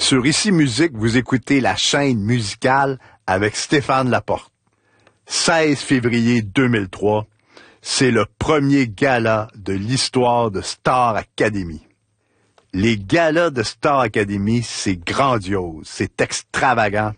Sur Ici Musique, vous écoutez la chaîne musicale avec Stéphane Laporte. 16 février 2003, c'est le premier gala de l'histoire de Star Academy. Les galas de Star Academy, c'est grandiose, c'est extravagant.